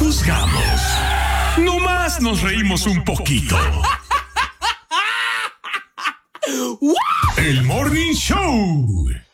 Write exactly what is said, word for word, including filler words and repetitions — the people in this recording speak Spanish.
juzgamos. Nomás nos reímos un poquito. El Morning Show.